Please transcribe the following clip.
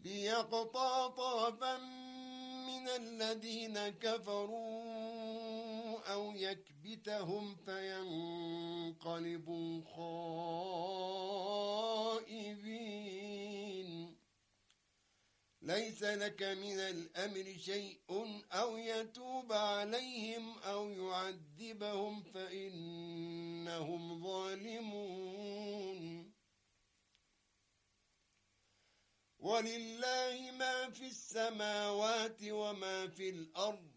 ليقطع طرفا من الذين كفروا أو يكبتهم فينقلبوا خائبين. ليس لك من الأمر شيء أو يتوب عليهم أو يعذبهم فإنهم ظالمون. ولله ما في السماوات وما في الأرض